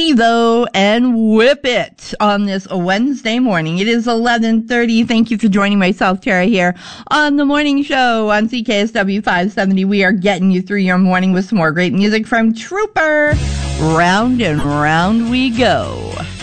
ready, though, and whip it on this Wednesday morning. It is 11:30. Thank you for joining myself, Tara, here on the morning show on CKSW 570. We are getting you through your morning with some more great music from Trooper. Round and round we go.